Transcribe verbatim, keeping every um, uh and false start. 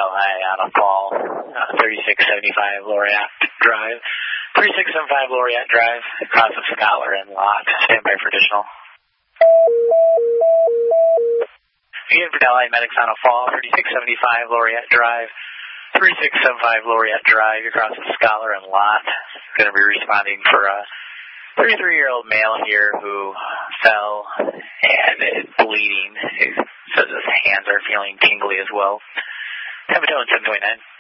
Delhi on a fall, uh, thirty-six seventy-five Laureate Drive. thirty-six seventy-five Laureate Drive, across the Scholar and lot. Stand by for additional. Again, for Delhi Medics on a fall, thirty-six seventy-five Laureate Drive. thirty-six seventy-five Laureate Drive, across the Scholar and lot. Going to be responding for a thirty-three-year-old male here who fell and is bleeding. He says his hands are feeling tingly as well. Temperature seven twenty-nine.